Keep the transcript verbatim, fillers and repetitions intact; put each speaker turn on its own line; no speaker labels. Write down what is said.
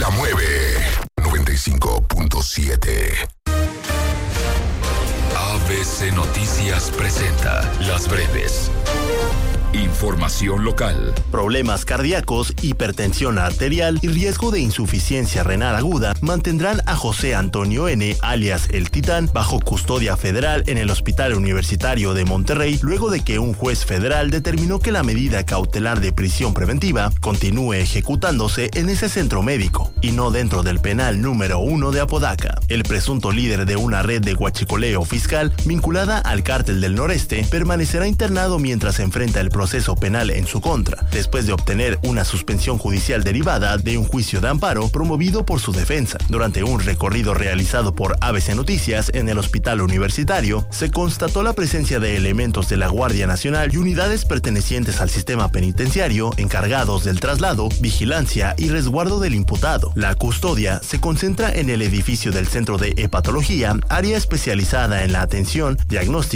la mueve. noventa y cinco punto siete. A B C Noticias presenta Las Breves. Información local.
Problemas cardíacos, hipertensión arterial y riesgo de insuficiencia renal aguda mantendrán a José Antonio N., alias El Titán, bajo custodia federal en el Hospital Universitario de Monterrey, luego de que un juez federal determinó que la medida cautelar de prisión preventiva continúe ejecutándose en ese centro médico y no dentro del penal número uno de Apodaca. El presunto líder de una red de huachicoleo fiscal vinculada al Cártel del Noreste permanecerá internado mientras enfrenta el proceso proceso penal en su contra, después de obtener una suspensión judicial derivada de un juicio de amparo promovido por su defensa. Durante un recorrido realizado por A B C Noticias en el hospital universitario, se constató la presencia de elementos de la Guardia Nacional y unidades pertenecientes al sistema penitenciario encargados del traslado, vigilancia y resguardo del imputado. La custodia se concentra en el edificio del Centro de Hepatología, área especializada en la atención, diagnóstico